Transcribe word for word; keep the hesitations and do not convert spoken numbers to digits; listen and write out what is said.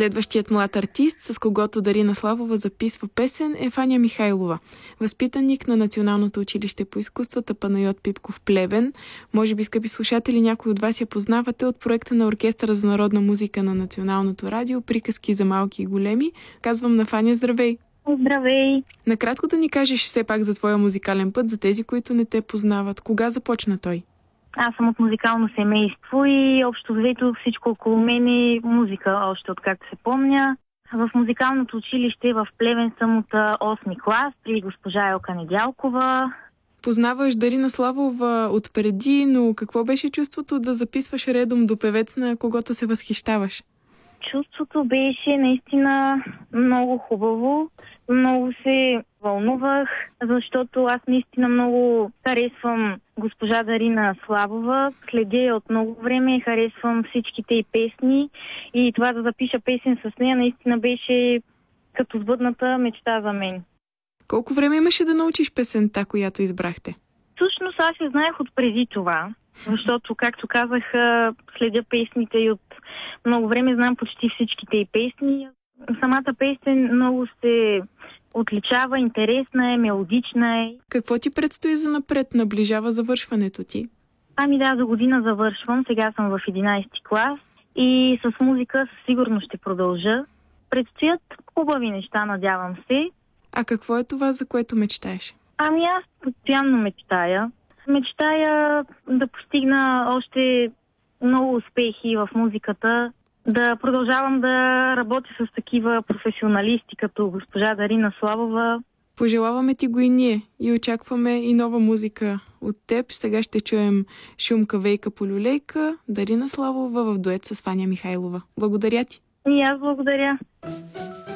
Следващият млад артист, с когото Дарина Славова записва песен, е Фаня Михайлова, възпитаник на Националното училище по изкуствата Панайот Пипков Плевен. Може би, скъпи слушатели, някои от вас я познавате от проекта на Оркестъра за народна музика на Националното радио "Приказки за малки и големи". Казвам на Фаня здравей! Здравей! Накратко да ни кажеш все пак за твоя музикален път, за тези, които не те познават. Кога започна той? Аз съм от музикално семейство и общо взето всичко около мен е музика, още откакто се помня. В музикалното училище в Плевен съм от осми клас при госпожа Елка Недялкова. Познаваш Дарина Славова отпреди, но какво беше чувството да записваш редом до певец, на когото се възхищаваш? Чувството беше наистина много хубаво. Много се вълнувах, защото аз наистина много харесвам госпожа Дарина Славова. Следя я от много време, харесвам всичките й песни и това да запиша песен с нея наистина беше като сбъдната мечта за мен. Колко време имаше да научиш песента, която избрахте? Всъщност аз я знаех от преди това, защото, както казах, следя песните и от много време знам почти всичките й песни. Самата песен много се отличава, интересна е, мелодична е. Какво ти предстои за напред? Наближава завършването ти? Ами да, за година завършвам. Сега съм в единайсети клас и с музика със сигурност ще продължа. Предстоят хубави неща, надявам се. А какво е това, за което мечтаеш? Ами аз постоянно мечтая. Мечтая да постигна още много успехи в музиката, да продължавам да работя с такива професионалисти, като госпожа Дарина Славова. Пожелаваме ти го и ние и очакваме и нова музика от теб. Сега ще чуем "Шумка, вейка, полюлейка", Дарина Славова в дует с Фаня Михайлова. Благодаря ти! И аз благодаря!